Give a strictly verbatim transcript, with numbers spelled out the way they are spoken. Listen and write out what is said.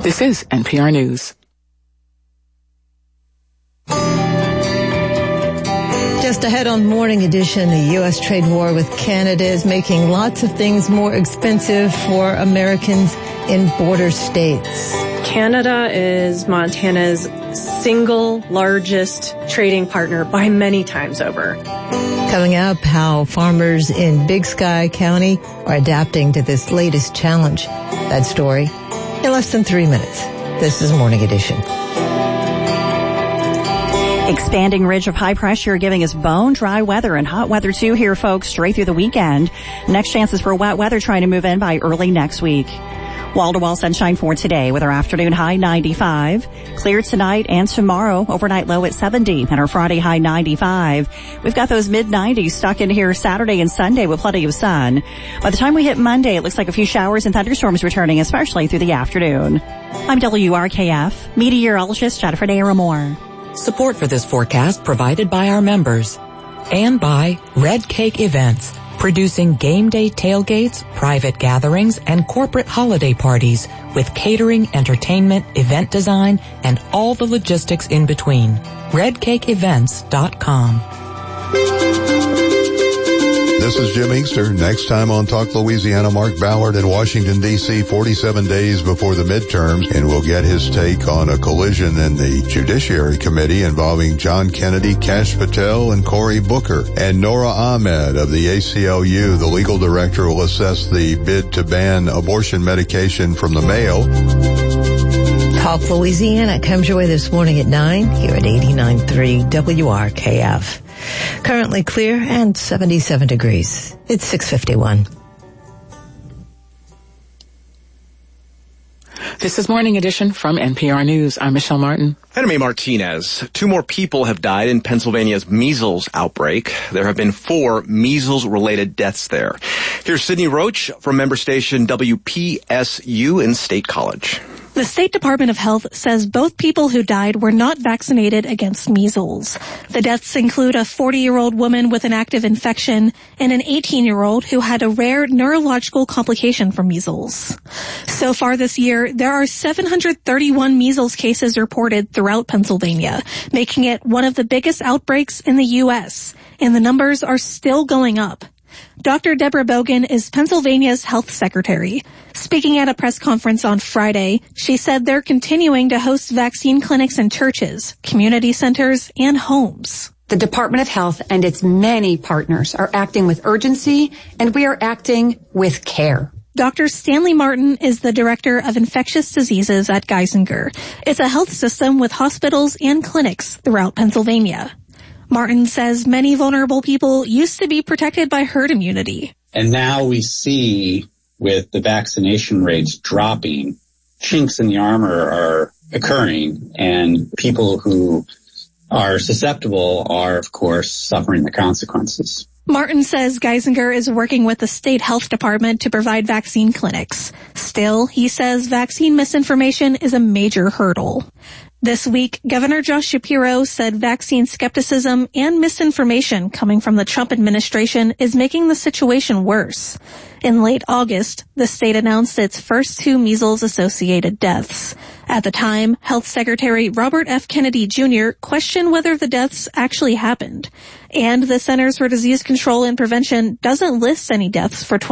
This is N P R News. Just ahead on Morning Edition, the U S trade war with Canada is making lots of things more expensive for Americans in border states. Canada is Montana's single largest trading partner by many times over. Coming up, how farmers in Big Sky County are adapting to this latest challenge. That story in less than three minutes. This is Morning Edition. Expanding ridge of high pressure giving us bone dry weather and hot weather too here, folks, straight through the weekend. Next chances for wet weather trying to move in by early next week. Wall-to-wall sunshine for today with our afternoon high ninety-five. Clear tonight and tomorrow, overnight low at seventy and our Friday high ninety-five. We've got those mid nineties stuck in here Saturday and Sunday with plenty of sun. By the time we hit Monday, it looks like a few showers and thunderstorms returning, especially through the afternoon. I'm W R K F meteorologist Jennifer Naramore. Support for this forecast provided by our members and by Red Cake Events, producing game day tailgates, private gatherings, and corporate holiday parties with catering, entertainment, event design, and all the logistics in between. red cake events dot com. This is Jim Inkster. Next time on Talk Louisiana, Mark Ballard in Washington, D C, forty-seven days before the midterms, and we'll get his take on a collision in the Judiciary Committee involving John Kennedy, Kash Patel, and Cory Booker. And Nora Ahmed of the A C L U, the legal director, will assess the bid to ban abortion medication from the mail. Talk Louisiana comes your way this morning at nine here at eighty-nine point three W R K F. Currently clear and seventy-seven degrees. It's six fifty-one. This is Morning Edition from N P R News. I'm Michelle Martin. And I'm Martinez. Two more people have died in Pennsylvania's measles outbreak. There have been four measles-related deaths there. Here's Sydney Roach from member station W P S U in State College. The State Department of Health says both people who died were not vaccinated against measles. The deaths include a forty-year-old woman with an active infection and an eighteen-year-old who had a rare neurological complication from measles. So far this year, there are seven hundred thirty-one measles cases reported throughout Pennsylvania, making it one of the biggest outbreaks in the U S, and the numbers are still going up. Doctor Deborah Bogan is Pennsylvania's health secretary. Speaking at a press conference on Friday, she said they're continuing to host vaccine clinics in churches, community centers, and homes. The Department of Health and its many partners are acting with urgency, and we are acting with care. Doctor Stanley Martin is the director of infectious diseases at Geisinger. It's a health system with hospitals and clinics throughout Pennsylvania. Martin says many vulnerable people used to be protected by herd immunity. And now we see, with the vaccination rates dropping, chinks in the armor are occurring, and people who are susceptible are, of course, suffering the consequences. Martin says Geisinger is working with the state health department to provide vaccine clinics. Still, he says vaccine misinformation is a major hurdle. This week, Governor Josh Shapiro said vaccine skepticism and misinformation coming from the Trump administration is making the situation worse. In late August, the state announced its first two measles-associated deaths. At the time, Health Secretary Robert F. Kennedy Junior questioned whether the deaths actually happened. And the Centers for Disease Control and Prevention doesn't list any deaths for twenty